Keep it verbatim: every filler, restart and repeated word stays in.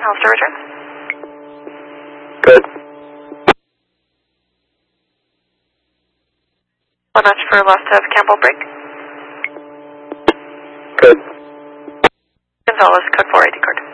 Halster return. Good. One notch for lost of Campbell break. Good. Gonzalez, code four I D card.